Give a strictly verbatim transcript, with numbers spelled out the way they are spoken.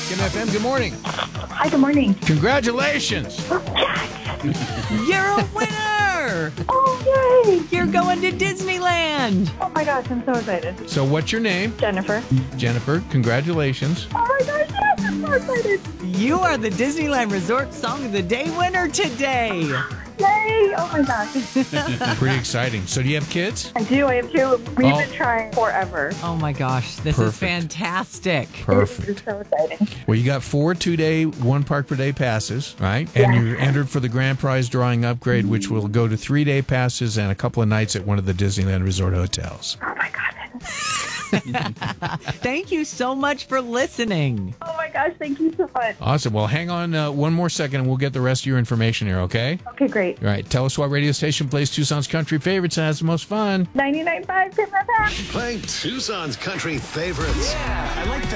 Kim F M, good morning. Hi, good morning. Congratulations. You're a winner! Oh, yay! You're going to Disneyland! Oh my gosh, I'm so excited. So what's your name? Jennifer. Jennifer, congratulations. Oh my gosh, yes, I'm so excited. You are the Disneyland Resort Song of the Day winner today! Yay! Oh my gosh. Pretty exciting. So do you have kids? I do, I have two. We've Oh. been trying forever. Oh my gosh, this Perfect. is fantastic. Perfect. It's so exciting. Well, you got four two-day, one park per day passes, right? And Yeah. you're entered for the grand prize drawing upgrade, which will go to three-day passes and a couple of nights at one of the Disneyland Resort hotels. Oh my god. Thank you so much for listening. Oh my gosh, thank you so much. Awesome. Well, hang on uh, one more second and we'll get the rest of your information here, okay? Okay, great. All right. Tell us what radio station plays Tucson's country favorites and has the most fun. ninety-nine point five Kim F M. Playing Tucson's country favorites. Yeah, I like